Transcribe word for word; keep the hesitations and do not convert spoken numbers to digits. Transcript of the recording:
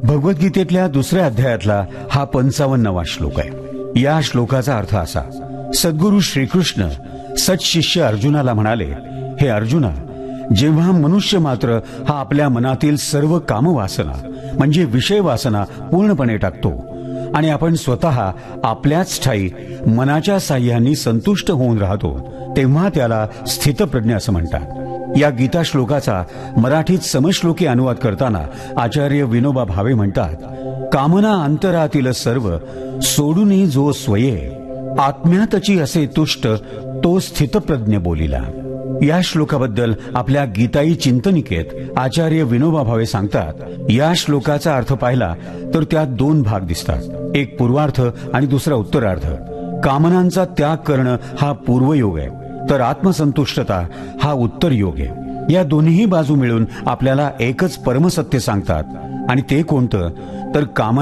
भगवद्गीतेतल्या दुसऱ्या अध्यायातला हा पंचावन्नावा श्लोक आहे। या श्लोकाचा अर्थ असा, सद्गुरु श्रीकृष्ण सत्शिष्य अर्जुनाला म्हणाले, हे अर्जुना, जेव्हा मनुष्य मात्र हा आपल्या मनातील सर्व कामवासना म्हणजे विषय वासना पूर्णपणे टाकतो आणि आपण स्वतः आपल्याच ठाई मनाच्या साह्याने संतुष्ट होऊन राहतो, तेव्हा त्याला स्थितप्रज्ञ असं म्हणतात। या गीता श्लोकाचा मराठीत समश्लोकी अनुवाद करताना आचार्य विनोबा भावे म्हणतात, कामना अंतरातील सर्व सोडूनी जो स्वये, आत्म्यातची असे तुष्ट तो स्थितप्रज्ञ बोलिला। या श्लोकाबद्दल आपल्या गीताई चिंतनिकेत आचार्य विनोबा भावे सांगतात, या श्लोकाचा अर्थ पाहिला तर त्यात दोन भाग दिसतात, एक पूर्वार्थ आणि दुसरा उत्तरार्ध। कामनांचा त्याग करणं हा पूर्वयोग आहे, तर आत्मसंतुष्टता हा उत्तर योग आहे। या दोन्ही बाजू मिळून आपल्याला एकच परमसत्य सांगतात, आणि ते कोणतं तर कामना